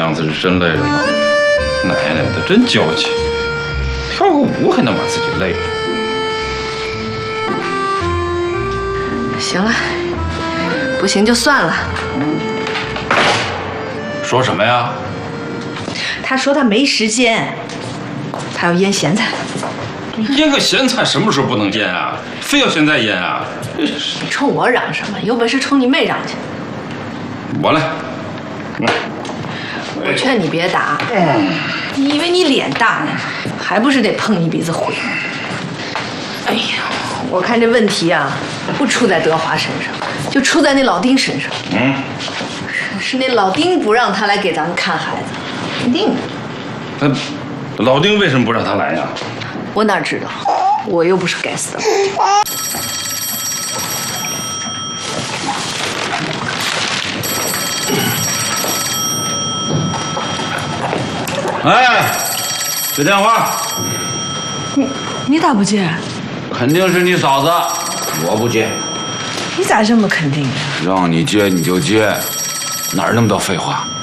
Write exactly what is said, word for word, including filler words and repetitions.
样子是真累了吗？奶奶的，真娇气，跳个舞还能把自己累了。 行了，不行就算了。 说什么呀？ 他说他没时间，他要腌咸菜。 腌个咸菜什么时候不能腌啊？非要现在腌啊？ 你冲我嚷什么？有本事冲你妹嚷去！ 我来。嗯、 我劝你别打。嗯、你以为你脸大呢，还不是得碰一鼻子灰？哎呀，我看这问题啊，不出在德华身上，就出在那老丁身上。嗯，是, 是那老丁不让他来给咱们看孩子，肯定的。 那老丁为什么不让他来呀？ 我哪知道，我又不是该死的。 哎，接电话。 你你咋不接？ 肯定是你嫂子，我不接。 你咋这么肯定呀？ 让你接你就接，哪儿那么多废话？